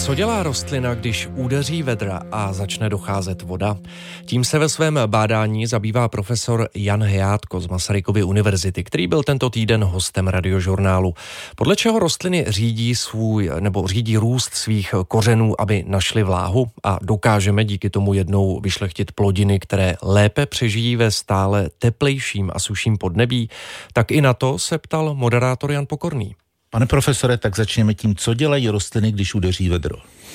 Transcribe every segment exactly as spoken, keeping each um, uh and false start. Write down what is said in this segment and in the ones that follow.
Co dělá rostlina, když udeří vedra a začne docházet voda? Tím se ve svém bádání zabývá profesor Jan Hejátko z Masarykovy univerzity, který byl tento týden hostem Radiožurnálu. Podle čeho rostliny řídí svůj nebo řídí růst svých kořenů, aby našly vláhu, a dokážeme díky tomu jednou vyšlechtit plodiny, které lépe přežijí ve stále teplejším a suším podnebí? Tak i na to se ptal moderátor Jan Pokorný. Pane profesore, tak začněme tím, co dělají rostliny, když udeří vedro.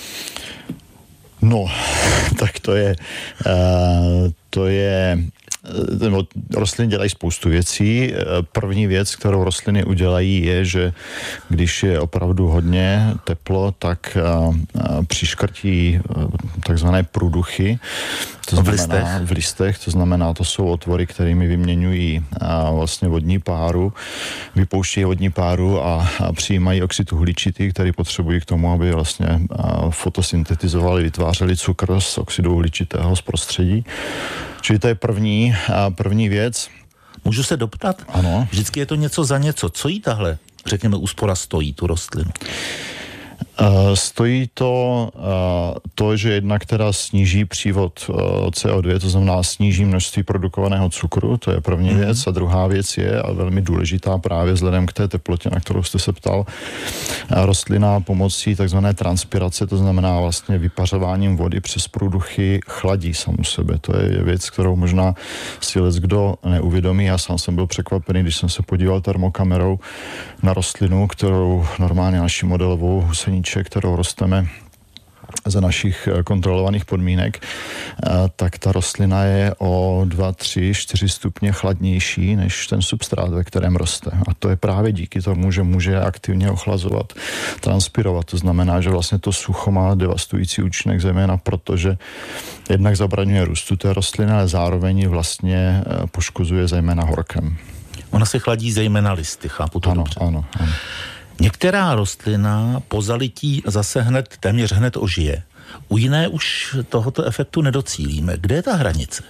No, tak to je, uh, to je, no, rostliny dělají spoustu věcí. První věc, kterou rostliny udělají, je, že když je opravdu hodně teplo, tak uh, přiškrtí uh, takzvané průduchy. To znamená, v listech. v listech, to znamená, to jsou otvory, kterými vyměňují uh, vlastně vodní páru, vypouštějí vodní páru a, a přijímají oxid uhličitý, který potřebují k tomu, aby vlastně uh, fotosyntetizovali, vytvářeli cukr z oxidu uhličitého z prostředí. Čili to je první, uh, první věc. Můžu se doptat? Ano. Vždycky je to něco za něco. Co jí tahle, řekněme, úspora stojí, tu rostlinu? Uh, stojí to, uh, to, že jednak teda sníží přívod uh, C O dva, to znamená sníží množství produkovaného cukru, to je první mm. věc. A druhá věc je, a velmi důležitá právě vzhledem k té teplotě, na kterou jste se ptal, uh, rostlina pomocí takzvané transpirace, to znamená vlastně vypařováním vody přes průduchy, chladí samu sebe. To je věc, kterou možná si leckdo neuvědomí. Já sám jsem byl překvapený, když jsem se podíval termokamerou na rostlinu, kterou normálně naši modelovou husení, kterou rosteme za našich kontrolovaných podmínek, tak ta rostlina je o dva, tři, čtyři stupně chladnější než ten substrát, ve kterém roste. A to je právě díky tomu, že může aktivně ochlazovat, transpirovat. To znamená, že vlastně to sucho má devastující účinek, zejména protože jednak zabraňuje růstu té rostliny, ale zároveň vlastně poškozuje zejména horkem. Ona se chladí zejména listy, chápu to ano, dobře. Ano, ano. Některá rostlina po zalití zase hned, téměř hned ožije. U jiné už tohoto efektu nedocílíme. Kde je ta hranice?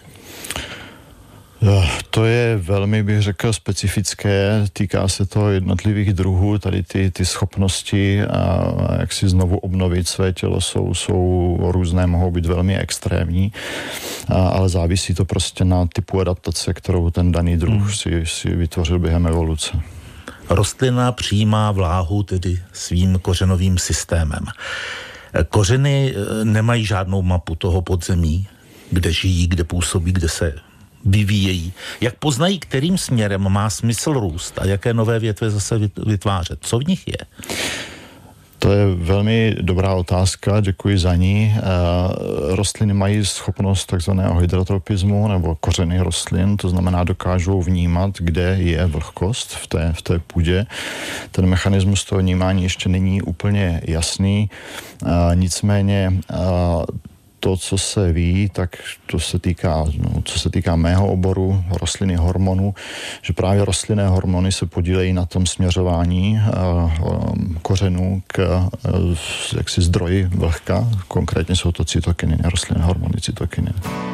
To je velmi, bych řekl, specifické. Týká se to jednotlivých druhů. Tady ty, ty schopnosti a, a jak si znovu obnovit své tělo jsou, jsou různé, mohou být velmi extrémní, a, ale závisí to prostě na typu adaptace, kterou ten daný druh hmm. si, si vytvořil během evoluce. Rostlina přijímá vláhu tedy svým kořenovým systémem. Kořeny nemají žádnou mapu toho podzemí, kde žijí, kde působí, kde se vyvíjejí. Jak poznají, kterým směrem má smysl růst a jaké nové větve zase vytvářet? Co v nich je? To je velmi dobrá otázka, děkuji za ní. Rostliny mají schopnost takzvaného hydrotropismu nebo kořeny rostlin, to znamená dokážou vnímat, kde je vlhkost v té, v té půdě. Ten mechanismus toho vnímání ještě není úplně jasný, nicméně to, co se ví, tak to se týká, no, co se týká mého oboru, rostliny hormonů, že právě rostlinné hormony se podílejí na tom směřování uh, kořenů k uh, jaksi zdroji vlhka. Konkrétně jsou to cytokiny, rostlinné hormony cytokiny.